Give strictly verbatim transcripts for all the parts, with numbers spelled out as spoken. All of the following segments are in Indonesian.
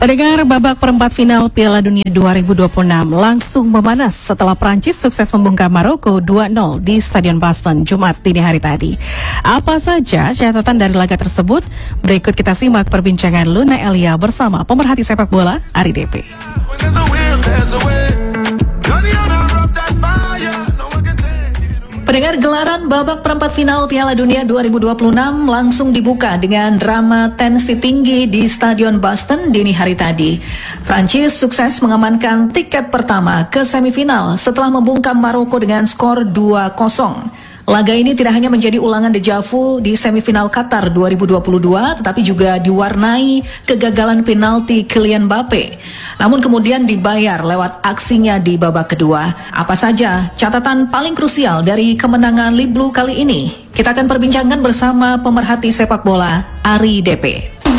Pendengar, babak perempat final Piala Dunia dua ribu dua puluh enam langsung memanas setelah Prancis sukses membungkam Maroko dua nol di Stadion Boston Jumat dini hari tadi. Apa saja catatan dari laga tersebut? Berikut kita simak perbincangan Luna Elia bersama pemerhati sepak bola Ari D P. Pendengar, gelaran babak perempat final Piala Dunia dua ribu dua puluh enam langsung dibuka dengan drama tensi tinggi di Stadion Boston dini hari tadi. Prancis sukses mengamankan tiket pertama ke semifinal setelah membungkam Maroko dengan skor dua kosong. Laga ini tidak hanya menjadi ulangan deja vu di semifinal Qatar dua ribu dua puluh dua, tetapi juga diwarnai kegagalan penalti Kylian Mbappe. Namun kemudian dibayar lewat aksinya di babak kedua. Apa saja catatan paling krusial dari kemenangan Le Bleu kali ini? Kita akan perbincangkan bersama pemerhati sepak bola Ari D P.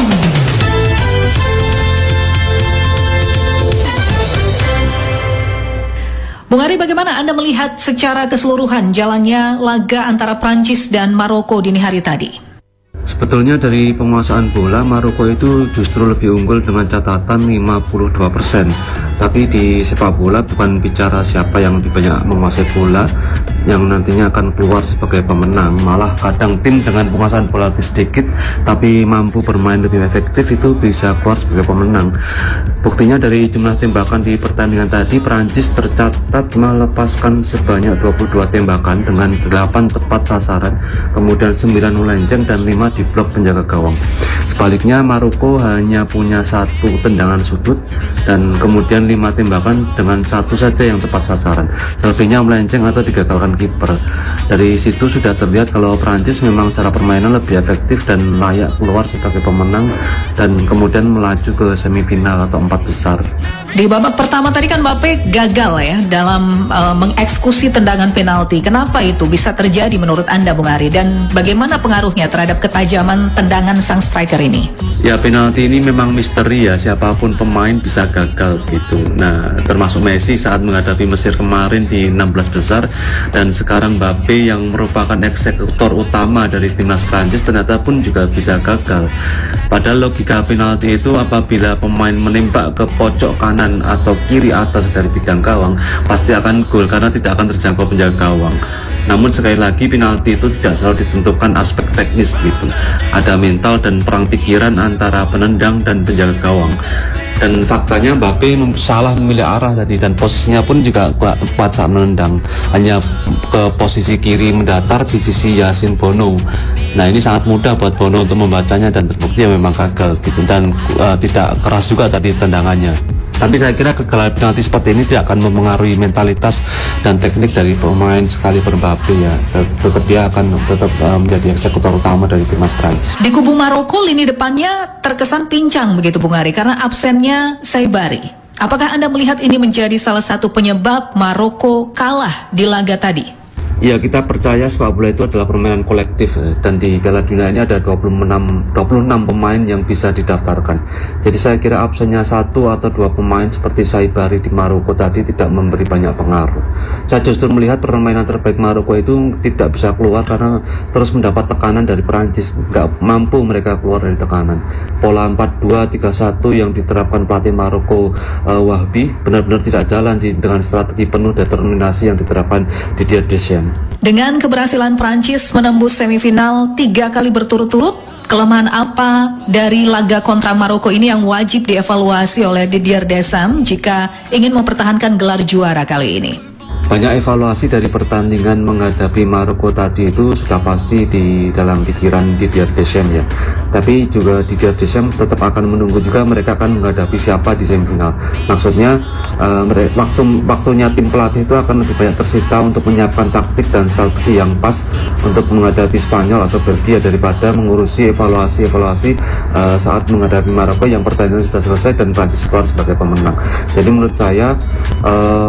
Bung Ari, bagaimana Anda melihat secara keseluruhan jalannya laga antara Prancis dan Maroko dini hari tadi? Sebetulnya dari penguasaan bola, Maroko itu justru lebih unggul dengan catatan lima puluh dua persen. Tapi di sepak bola bukan bicara siapa yang lebih banyak menguasai bola yang nantinya akan keluar sebagai pemenang. Malah kadang tim dengan penguasaan bola lebih sedikit tapi mampu bermain lebih efektif itu bisa keluar sebagai pemenang. Buktinya dari jumlah tembakan di pertandingan tadi, Prancis tercatat melepaskan sebanyak dua puluh dua tembakan dengan delapan tepat sasaran, kemudian sembilan melenceng dan lima di blok penjaga gawang. Sebaliknya Maroko hanya punya satu tendangan sudut dan kemudian lima tembakan dengan satu saja yang tepat sasaran. Selebihnya melenceng atau digagalkan kiper. Dari situ sudah terlihat kalau Prancis memang secara permainan lebih efektif dan layak keluar sebagai pemenang dan kemudian melaju ke semifinal atau empat besar. Di babak pertama tadi kan Mbappe gagal ya dalam uh, mengeksekusi tendangan penalti. Kenapa itu bisa terjadi menurut Anda, Bung Ari? Dan bagaimana pengaruhnya terhadap ketajaman tendangan sang striker ini? Ya, penalti ini memang misteri ya, siapapun pemain bisa gagal gitu. Nah, termasuk Messi saat menghadapi Mesir kemarin di enam belas besar, dan sekarang Mbappe yang merupakan eksekutor utama dari timnas Prancis ternyata pun juga bisa gagal. Padahal logika penalti itu apabila pemain menembak ke pojok kanan atau kiri atas dari bidang gawang pasti akan gol karena tidak akan terjangkau penjaga gawang. Namun sekali lagi penalti itu tidak selalu ditentukan aspek teknis gitu. Ada mental dan perang pikiran antara penendang dan penjaga gawang. Dan faktanya Mbappe salah memilih arah tadi dan posisinya pun juga kurang tepat saat menendang. Hanya ke posisi kiri mendatar di sisi Yasin Bono. Nah, ini sangat mudah buat Bono untuk membacanya dan terbukti memang gagal gitu dan uh, tidak keras juga tadi tendangannya. Tapi saya kira kegagalan penalti seperti ini tidak akan mempengaruhi mentalitas dan teknik dari pemain sekali Mbappe ya. Tetap dia akan tetap uh, menjadi eksekutor utama dari timnas Prancis. Di kubu Maroko lini depannya terkesan pincang begitu, Bung Ari, karena absennya Saibari. Apakah Anda melihat ini menjadi salah satu penyebab Maroko kalah di laga tadi? Ya, kita percaya sepak bola itu adalah permainan kolektif dan di Piala Dunia ini ada dua puluh enam pemain yang bisa didaftarkan. Jadi saya kira absennya satu atau dua pemain seperti Saibari di Maroko tadi tidak memberi banyak pengaruh. Saya justru melihat permainan terbaik Maroko itu tidak bisa keluar karena terus mendapat tekanan dari Prancis. Nggak mampu mereka keluar dari tekanan. Pola empat dua tiga satu yang diterapkan pelatih Maroko uh, Wahbi benar-benar tidak jalan di, dengan strategi penuh determinasi yang diterapkan Didier Deschamps. Dengan keberhasilan Prancis menembus semifinal tiga kali berturut-turut, kelemahan apa dari laga kontra Maroko ini yang wajib dievaluasi oleh Didier Deschamps jika ingin mempertahankan gelar juara kali ini? Banyak evaluasi dari pertandingan menghadapi Maroko tadi itu sudah pasti di dalam pikiran Didier Deschamps ya. Tapi juga Didier Deschamps tetap akan menunggu juga mereka akan menghadapi siapa di semifinal. Maksudnya uh, waktu waktunya tim pelatih itu akan lebih banyak tersita untuk menyiapkan taktik dan strategi yang pas untuk menghadapi Spanyol atau Belgia daripada mengurusi evaluasi-evaluasi uh, saat menghadapi Maroko yang pertandingan sudah selesai dan Prancis keluar sebagai pemenang. Jadi menurut saya uh,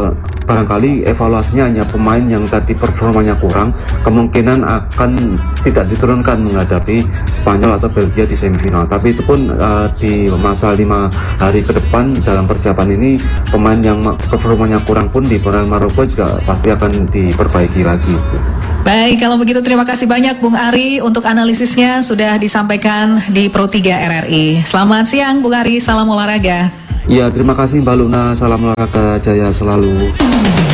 barangkali evaluasinya hanya pemain yang tadi performanya kurang, kemungkinan akan tidak diturunkan menghadapi Spanyol atau Belgia di semifinal. Tapi itu pun uh, di masa lima hari ke depan dalam persiapan ini, pemain yang performanya kurang pun di Borneo Maroko juga pasti akan diperbaiki lagi. Baik, kalau begitu terima kasih banyak Bung Ari untuk analisisnya sudah disampaikan di Pro tiga R R I. Selamat siang Bung Ari, salam olahraga. Ya, terima kasih Mbak Luna, salam olahraga jaya selalu.